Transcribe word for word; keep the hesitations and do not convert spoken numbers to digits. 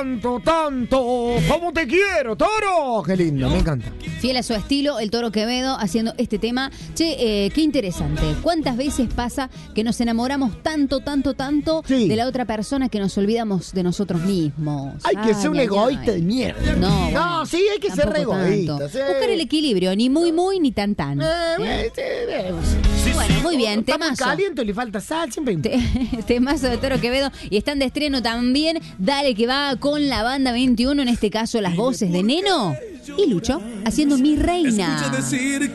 Tanto, tanto, como te quiero, Toro. Qué lindo, me encanta. Fiel a su estilo, el Toro Quevedo haciendo este tema. Che, eh, qué interesante. ¿Cuántas veces pasa que nos enamoramos tanto, tanto, tanto Sí. de la otra persona que nos olvidamos de nosotros mismos? Hay que ser un Ay, ay, egoísta ay. de mierda. No, No, bueno, sí, hay que ser re tampoco egoísta. tanto. Sí. Buscar el equilibrio, ni muy, muy, ni tan, tan. Eh, ¿eh? eh, sí, Bueno, muy bien, Está muy temazo. caliente, le falta sal, siempre. Te- Temazo de Toro Quevedo. Y están de estreno también Dale que va con la banda veintiuno, en este caso las voces de Neno y Lucho, haciendo Mi Reina. Escucha decir